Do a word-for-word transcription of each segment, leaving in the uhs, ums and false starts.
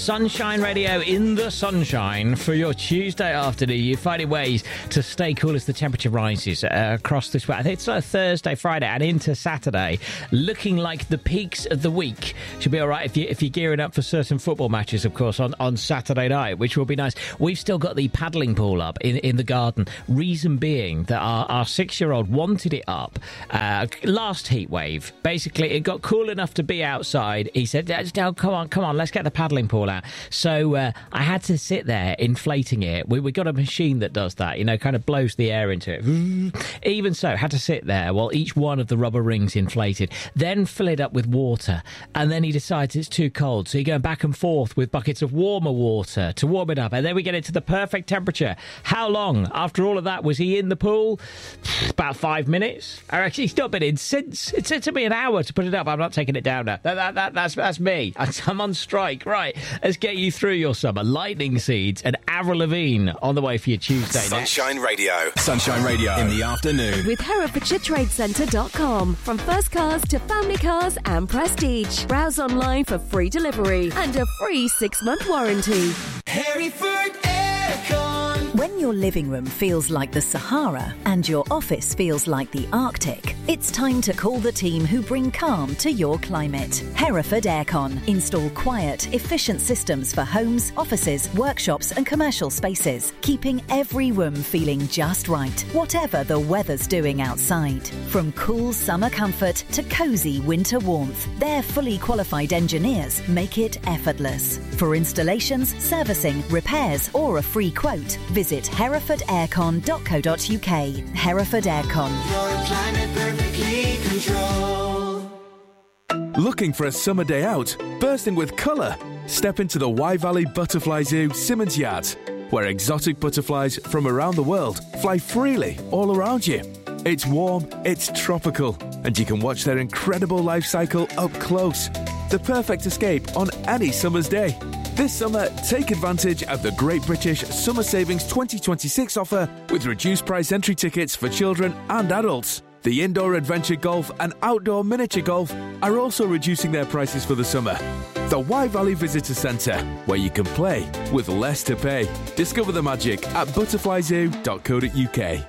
Sunshine Radio in the sunshine for your Tuesday afternoon. You're finding ways to stay cool as the temperature rises uh, across this way. I think it's like Thursday, Friday and into Saturday. Looking like the peaks of the week. Should be all right if, you, if you're gearing up for certain football matches, of course, on, on Saturday night, which will be nice. We've still got the paddling pool up in, in the garden. Reason being that our, our six-year-old wanted it up uh, last heat wave. Basically, it got cool enough to be outside. He said, oh, come on, come on, let's get the paddling pool out. So uh, I had to sit there inflating it. We, we got a machine that does that, you know, kind of blows the air into it. Even so, had to sit there while each one of the rubber rings inflated, then fill it up with water. And then he decides it's too cold. So you're going back and forth with buckets of warmer water to warm it up. And then we get it to the perfect temperature. How long after all of that was he in the pool? About five minutes. Or actually, he's not been in since. It took me an hour to put it up. I'm not taking it down now. That, that, that, that's, that's me. I'm on strike. Right. Let's get you through your summer. Lightning Seeds and Avril Lavigne on the way for your Tuesday next. Sunshine Radio. Sunshine Radio in the afternoon. With Herefordshire Trade Centre dot com. From first cars to family cars and prestige. Browse online for free delivery and a free six-month warranty. Hereford Aircon. When your living room feels like the Sahara and your office feels like the Arctic, it's time to call the team who bring calm to your climate. Hereford Aircon. Install quiet, efficient systems for homes, offices, workshops and commercial spaces, keeping every room feeling just right, whatever the weather's doing outside. From cool summer comfort to cosy winter warmth, their fully qualified engineers make it effortless. For installations, servicing, repairs or a free quote, visit hereford aircon dot co dot uk. Hereford Aircon. Your climate perfectly controlled. Looking for a summer day out? Bursting with colour? Step into the Wye Valley Butterfly Zoo, Simmons Yard, where exotic butterflies from around the world fly freely all around you. It's warm, it's tropical, and you can watch their incredible life cycle up close. The perfect escape on any summer's day. This summer, take advantage of the Great British Summer Savings twenty twenty-six offer with reduced price entry tickets for children and adults. The indoor adventure golf and outdoor miniature golf are also reducing their prices for the summer. The Wye Valley Visitor Centre, where you can play with less to pay. Discover the magic at butterfly zoo dot co dot uk.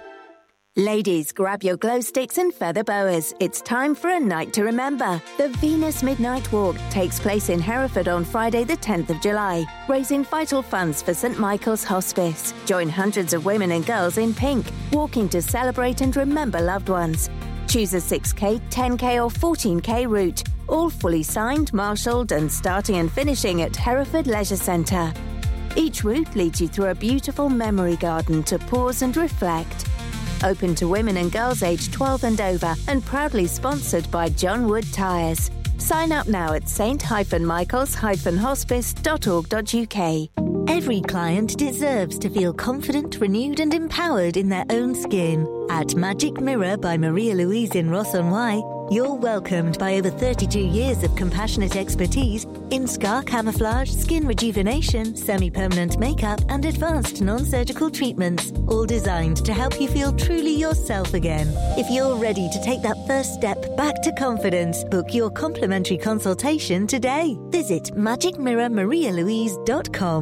Ladies, grab your glow sticks and feather boas. It's time for a night to remember. The Venus Midnight Walk takes place in Hereford on Friday the tenth of July, raising vital funds for St Michael's Hospice. Join hundreds of women and girls in pink, walking to celebrate and remember loved ones. Choose a six K, ten K or fourteen K route, all fully signed, marshalled and starting and finishing at Hereford Leisure Centre. Each route leads you through a beautiful memory garden to pause and reflect. Open to women and girls aged twelve and over and proudly sponsored by John Wood Tyres. Sign up now at saint michaels hospice dot org dot uk. Every client deserves to feel confident, renewed and empowered in their own skin. At Magic Mirror by Maria Louise in Ross-on-Wye, you're welcomed by over thirty-two years of compassionate expertise in scar camouflage, skin rejuvenation, semi-permanent makeup and advanced non-surgical treatments, all designed to help you feel truly yourself again. If you're ready to take that first step back to confidence, book your complimentary consultation today. Visit magic mirror maria louise dot com.